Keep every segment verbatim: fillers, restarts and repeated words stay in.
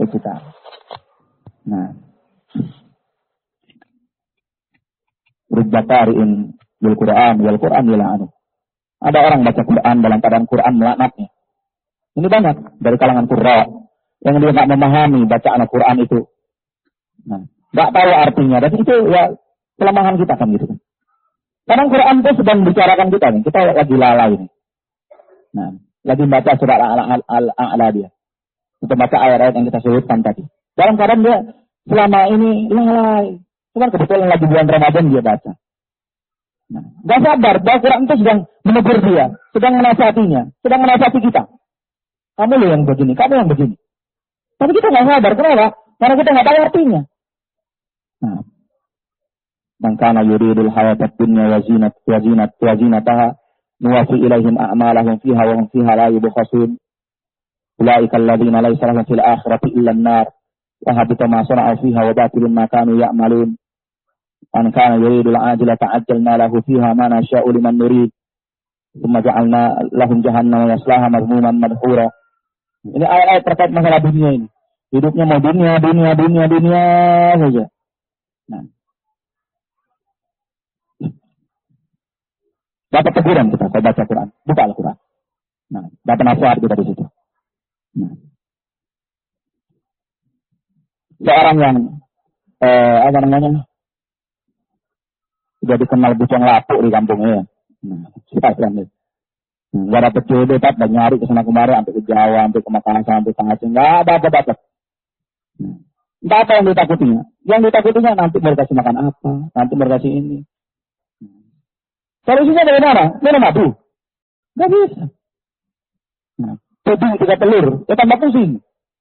kita. Nah, Rujatariin bil Quran, wal Quran yal'anu. Ada orang baca Quran dalam keadaan Quran melaknatnya. Ini banyak dari kalangan qurra yang dia nggak memahami bacaan Al-Quran itu. Nah, nggak tahu artinya. Dan itu ya kelemahan kita kan gitu kan. Kadang Quran itu sedang bicarakan kita nih. Kita lagi lalai nih. Nah, lagi baca surat Al-A'la dia. Untuk baca ayat-ayat yang kita sebutkan tadi. Dalam keadaan dia selama ini lalai. Cuma kebetulan lagi bulan Ramadan dia baca. Nah, gak sadar bahwa Quran itu sedang menegur dia. Sedang menasihatinya. Sedang menasihati kita. Kamu loh yang begini. Kamu yang begini. Tapi kita gak sadar. Kenapa? Karena kita gak tahu artinya. Nah. Man kana yuridul hayatat dunya wa zinat wa zinat wa zinataha nuwaffi ilaihim a'malahum fiha wa hum fiha la yubkhasun. Ulaika alladziina laysa lahum fil akhirati illa an-nar wa habita ma sana'u fiha wa batilun ma kanu ya'malun. Man kana yuridul ajilata ajjalna lahu fiha ma nasha'u liman nurid. Tsumma ja'alna lahum jahannama yaslaha madhmuman madhura. Ini ayat-ayat terkait masalah dunia ini. Hidupnya mau dunia, dunia, dunia, dunia saja. Nah. Dapat teguran kita kalau baca Quran. Buka Al-Quran. Nah, dapat nasihat kita di situ. Nah. Seorang yang eh, apa namanya? Sudah dikenal bujang lapuk di kampungnya. Nah, siapa yang nggak dapat jodoh, tak dan nyari kesana kemari, sampai ke Jawa, sampai ke Makassar, sampai ke Aceh, nggak ada apa dapat. Nggak apa yang ditakutinya. Yang ditakutinya nanti mau kasih makan apa, nanti mau kasih ini. Solusinya dari mana? Minum madu. Nggak bisa. Nah, tuding tiga telur, ya tambah pusing.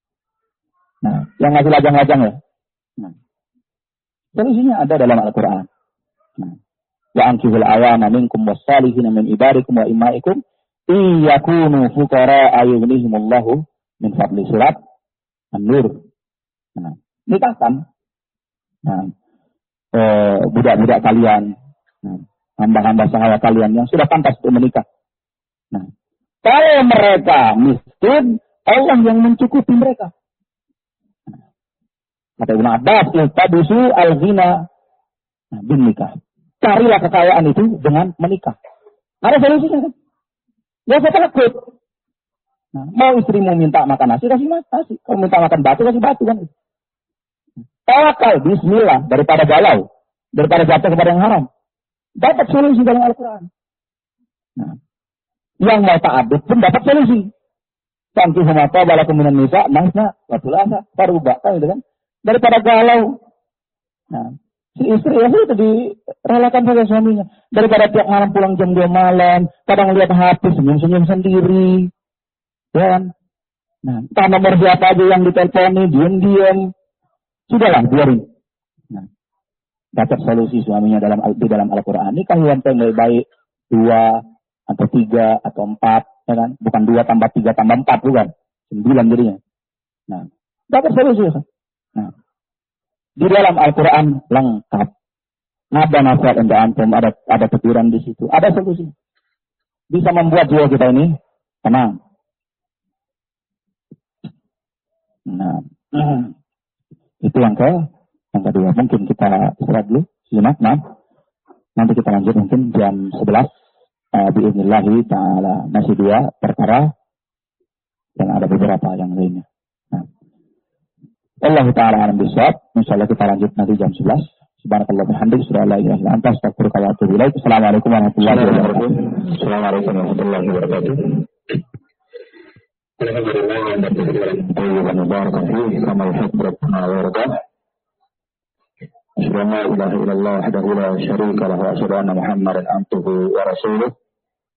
Nah, yang ngasih lajang-lajang ya. Nah, solusinya ada dalam Al-Quran. Nah, wa ankihul awama minkum wassalihin min ibadikum wa imaikum iyakunu fuqara ayughnihimullahu min fadli surat An-Nur. Nah, nikahkan. Nah, eh, budak-budak kalian, nah, hamba-hamba sahaya kalian yang sudah pantas untuk menikah. Nah, kalau mereka miskin, Allah yang mencukupi mereka. Nah, kata Ibnu Abbas, iltabisu al-ghina bin nikah. Carilah kekayaan itu dengan menikah. Ada solusinya kan? Ya saya takut. Nah, mau istrimu minta makan nasi, kasih nasi. Kalau minta makan batu, kasih batu kan. Tawakal, bismillah, daripada galau. Daripada jatuh kepada yang haram. Dapat solusi dalam Al-Quran. Nah, yang mau ta'adud pun dapat solusi. Santi humata balakum minan nisa, masna, watulasa, parubah, kan gitu kan. Daripada galau. Nah, si istri ya itu direlakan saja suaminya. Daripada tiap malam pulang jam dua malam, kadang lihat H P senyum-senyum sendiri. Ya kan? Nah, entah nomor siapa aja yang diteleponi, diam-diam. Sudahlah, biarin. Nah, dapat solusi suaminya dalam di dalam Al-Quran. Ini kan yang lebih baik dua atau tiga atau empat, ya kan? Bukan dua tambah tiga tambah empat, bukan. Sembilan jadinya. Nah, dapat solusi kan? Nah, di dalam Al-Quran lengkap. Ada nasihat untuk antum, ada ada teguran di situ, ada solusi. Bisa membuat jiwa kita ini tenang. Nah, itu yang ke yang kedua. Mungkin kita istirahat dulu, sejenak. Nah, nanti kita lanjut mungkin jam sebelas. Uh, Bi'idnillahi ta'ala masih dua perkara dan ada beberapa yang lainnya. Nah, Allah Ta'ala alam bisawab. Insyaallah kita lanjut nanti jam sebelas. Subhanakallah bihamdik, asyhadu an la ilaha illa anta, astaghfiruka wa atubu ilaik. Assalamualaikum warahmatullahi wabarakatuh. Assalamualaikum warahmatullahi wabarakatuh. Alhamdulillah wa tayyiban mubarakan fihi kama yuhibbu rabbuna wa yarda. Asyhadu an la ilaha illallah wahdahu la syarika lahu wa asyhadu anna Muhammadan abduhu wa rasuluh.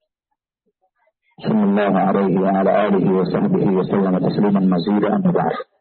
Sallallahu alaihi wa ala alihi wa sahbihi wa sallam tasliman mazida amma ba'd.